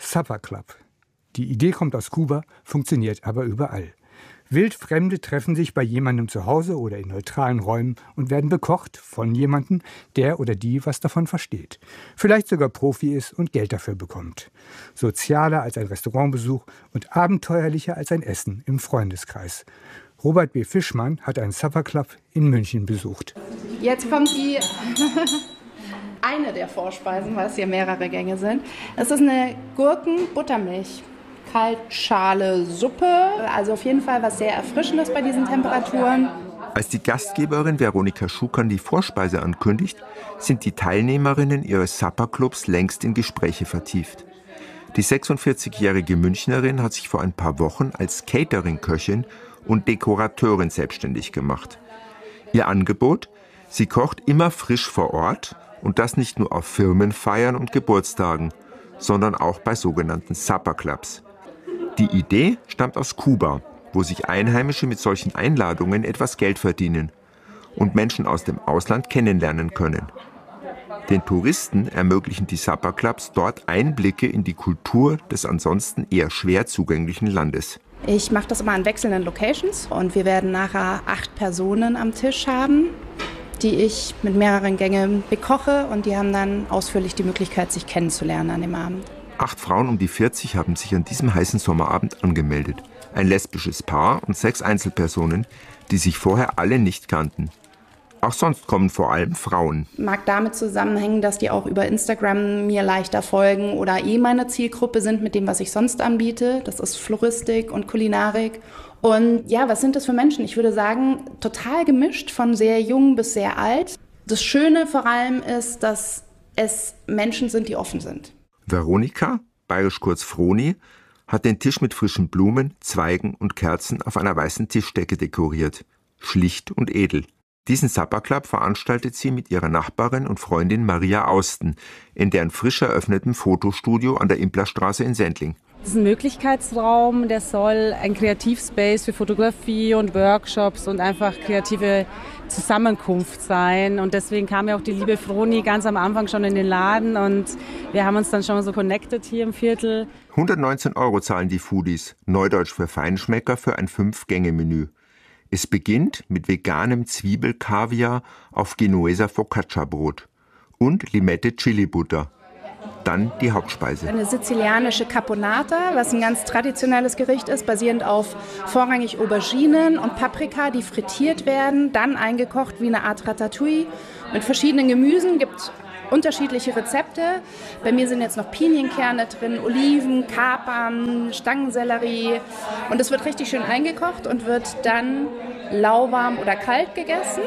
Supper Club. Die Idee kommt aus Kuba, funktioniert aber überall. Wildfremde treffen sich bei jemandem zu Hause oder in neutralen Räumen und werden bekocht von jemandem, der oder die was davon versteht. Vielleicht sogar Profi ist und Geld dafür bekommt. Sozialer als ein Restaurantbesuch und abenteuerlicher als ein Essen im Freundeskreis. Robert B. Fischmann hat einen Supper Club in München besucht. Jetzt kommt die eine der Vorspeisen, weil es hier mehrere Gänge sind. Es ist eine Gurken-Buttermilch. Kaltschale Suppe, also auf jeden Fall was sehr Erfrischendes bei diesen Temperaturen. Als die Gastgeberin Veronika Schukan die Vorspeise ankündigt, sind die Teilnehmerinnen ihres Supperclubs längst in Gespräche vertieft. Die 46-jährige Münchnerin hat sich vor ein paar Wochen als Catering-Köchin und Dekorateurin selbstständig gemacht. Ihr Angebot? Sie kocht immer frisch vor Ort und das nicht nur auf Firmenfeiern und Geburtstagen, sondern auch bei sogenannten Supperclubs. Die Idee stammt aus Kuba, wo sich Einheimische mit solchen Einladungen etwas Geld verdienen und Menschen aus dem Ausland kennenlernen können. Den Touristen ermöglichen die Supperclubs dort Einblicke in die Kultur des ansonsten eher schwer zugänglichen Landes. Ich mache das immer an wechselnden Locations und wir werden nachher 8 Personen am Tisch haben, die ich mit mehreren Gängen bekoche und die haben dann ausführlich die Möglichkeit, sich kennenzulernen an dem Abend. 8 Frauen um die 40 haben sich an diesem heißen Sommerabend angemeldet. Ein lesbisches Paar und 6 Einzelpersonen, die sich vorher alle nicht kannten. Auch sonst kommen vor allem Frauen. Mag damit zusammenhängen, dass die auch über Instagram mir leichter folgen oder meine Zielgruppe sind mit dem, was ich sonst anbiete. Das ist Floristik und Kulinarik. Und ja, was sind das für Menschen? Ich würde sagen, total gemischt, von sehr jung bis sehr alt. Das Schöne vor allem ist, dass es Menschen sind, die offen sind. Veronika, bayerisch kurz Froni, hat den Tisch mit frischen Blumen, Zweigen und Kerzen auf einer weißen Tischdecke dekoriert. Schlicht und edel. Diesen Supperclub veranstaltet sie mit ihrer Nachbarin und Freundin Maria Austen in deren frisch eröffnetem Fotostudio an der Implerstraße in Sendling. Das ist ein Möglichkeitsraum, der soll ein Kreativspace für Fotografie und Workshops und einfach kreative Zusammenkunft sein. Und deswegen kam ja auch die liebe Froni ganz am Anfang schon in den Laden und wir haben uns dann schon so connected hier im Viertel. 119 € zahlen die Foodies, neudeutsch für Feinschmecker, für ein 5-Gänge-Menü. Es beginnt mit veganem Zwiebelkaviar auf Genueser Focaccia-Brot und Limette-Chili-Butter. Dann die Hauptspeise. Eine sizilianische Caponata, was ein ganz traditionelles Gericht ist, basierend auf vorrangig Auberginen und Paprika, die frittiert werden, dann eingekocht wie eine Art Ratatouille mit verschiedenen Gemüsen. Gibt unterschiedliche Rezepte. Bei mir sind jetzt noch Pinienkerne drin, Oliven, Kapern, Stangensellerie. Und es wird richtig schön eingekocht und wird dann lauwarm oder kalt gegessen.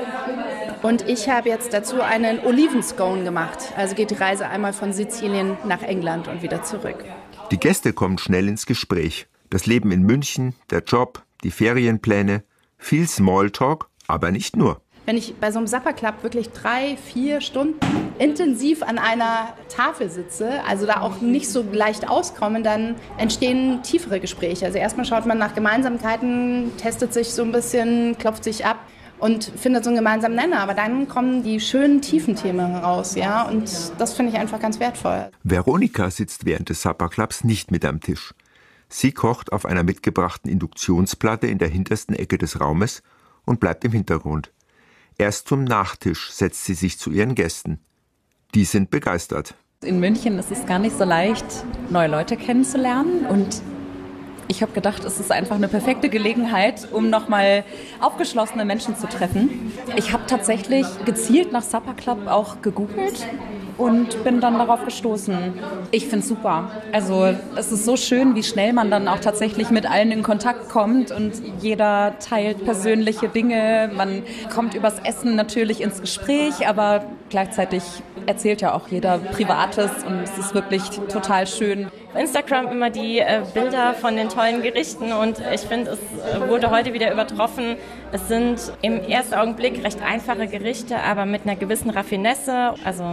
Und ich habe jetzt dazu einen Olivenscone gemacht. Also geht die Reise einmal von Sizilien nach England und wieder zurück. Die Gäste kommen schnell ins Gespräch. Das Leben in München, der Job, die Ferienpläne, viel Smalltalk, aber nicht nur. Wenn ich bei so einem Supperclub wirklich 3-4 Stunden intensiv an einer Tafel sitze, also da auch nicht so leicht auskomme, dann entstehen tiefere Gespräche. Also erstmal schaut man nach Gemeinsamkeiten, testet sich so ein bisschen, klopft sich ab und findet so einen gemeinsamen Nenner. Aber dann kommen die schönen tiefen Themen raus, ja, und das finde ich einfach ganz wertvoll. Veronika sitzt während des Supperclubs nicht mit am Tisch. Sie kocht auf einer mitgebrachten Induktionsplatte in der hintersten Ecke des Raumes und bleibt im Hintergrund. Erst zum Nachtisch setzt sie sich zu ihren Gästen. Die sind begeistert. In München ist es gar nicht so leicht, neue Leute kennenzulernen. Und ich habe gedacht, es ist einfach eine perfekte Gelegenheit, um nochmal aufgeschlossene Menschen zu treffen. Ich habe tatsächlich gezielt nach Supperclub auch gegoogelt und bin dann darauf gestoßen. Ich finde es super. Also es ist so schön, wie schnell man dann auch tatsächlich mit allen in Kontakt kommt und jeder teilt persönliche Dinge. Man kommt übers Essen natürlich ins Gespräch, aber gleichzeitig erzählt ja auch jeder Privates und es ist wirklich total schön. Auf Instagram immer die Bilder von den tollen Gerichten und ich finde, es wurde heute wieder übertroffen. Es sind im ersten Augenblick recht einfache Gerichte, aber mit einer gewissen Raffinesse. Also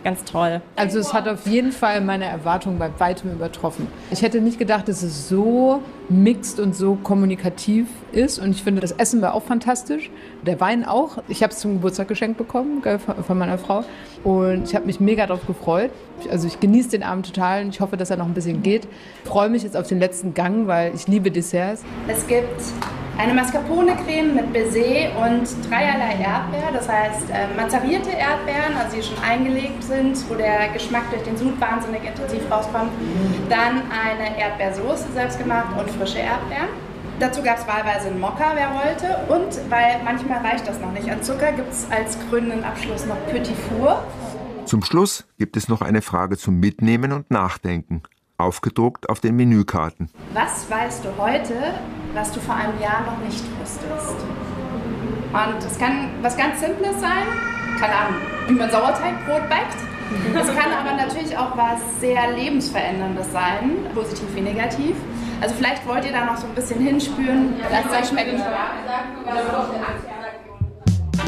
ganz toll. Also es hat auf jeden Fall meine Erwartungen bei weitem übertroffen. Ich hätte nicht gedacht, dass es so mixed und so kommunikativ ist. Und ich finde, das Essen war auch fantastisch. Der Wein auch. Ich habe es zum Geburtstag geschenkt bekommen von meiner Frau. Und ich habe mich mega darauf gefreut. Also ich genieße den Abend total und ich hoffe, dass er noch ein bisschen geht. Ich freue mich jetzt auf den letzten Gang, weil ich liebe Desserts. Es gibt eine Mascarpone-Creme mit Baiser und dreierlei Erdbeer, das heißt mazerierte Erdbeeren, also die schon eingelegt sind, wo der Geschmack durch den Sud wahnsinnig intensiv rauskommt. Dann eine Erdbeersoße, selbstgemacht, und frische Erdbeeren. Dazu gab es wahlweise einen Mokka, wer wollte. Und weil manchmal reicht das noch nicht an Zucker, gibt es als krönenden Abschluss noch Petit Four. Zum Schluss gibt es noch eine Frage zum Mitnehmen und Nachdenken, aufgedruckt auf den Menükarten. Was weißt du heute, was du vor einem Jahr noch nicht wusstest? Und es kann was ganz Simples sein, keine Ahnung, wie man Sauerteigbrot backt. Es kann aber natürlich auch was sehr Lebensveränderndes sein, positiv wie negativ. Also vielleicht wollt ihr da noch so ein bisschen hinspüren, lasst es euch schmecken.